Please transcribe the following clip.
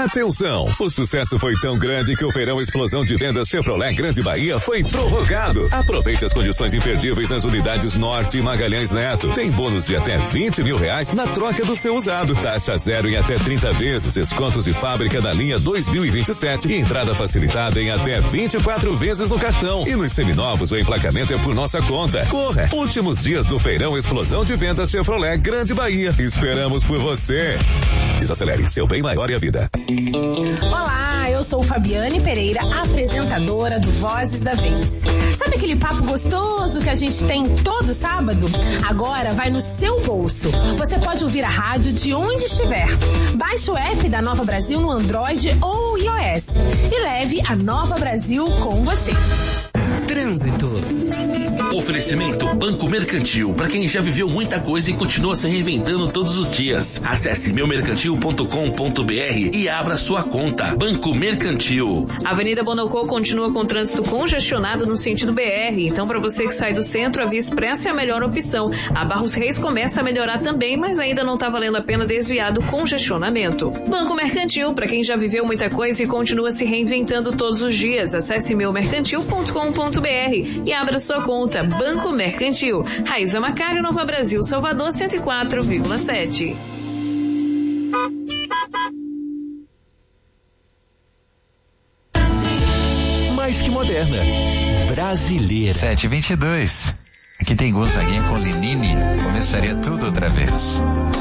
Atenção! O sucesso foi tão grande que o feirão Explosão de Vendas Chevrolet Grande Bahia foi prorrogado. Aproveite as condições imperdíveis nas unidades Norte e Magalhães Neto. Tem bônus de até R$20 mil na troca do seu usado. Taxa zero em até 30 vezes, descontos de fábrica da linha 2027 e entrada facilitada em até 24 vezes no cartão. E nos seminovos o emplacamento é por nossa conta. Corra! Últimos dias do feirão Explosão de Vendas Chevrolet Grande Bahia. Esperamos por você. Desacelere, seu bem maior é a vida. Olá, eu sou Fabiane Pereira, apresentadora do Vozes da Vez. Sabe aquele papo gostoso que a gente tem todo sábado? Agora vai no seu bolso. Você pode ouvir a rádio de onde estiver. Baixe o app da Nova Brasil no Android ou iOS e leve a Nova Brasil com você. Trânsito. Oferecimento Banco Mercantil, para quem já viveu muita coisa e continua se reinventando todos os dias. Acesse meumercantil.com.br e abra sua conta. Banco Mercantil. Avenida Bonocô continua com trânsito congestionado no sentido BR, então para você que sai do centro, a Via Expressa é a melhor opção. A Barros Reis começa a melhorar também, mas ainda não está valendo a pena desviar do congestionamento. Banco Mercantil, para quem já viveu muita coisa e continua se reinventando todos os dias. Acesse meumercantil.com.br e abra sua conta. Banco Mercantil. Raiza Macário, Nova Brasil, Salvador, 104,7. Mais que moderna. Brasileira. 7:22. Aqui tem Gonzaguinha com Lenine. Começaria tudo outra vez.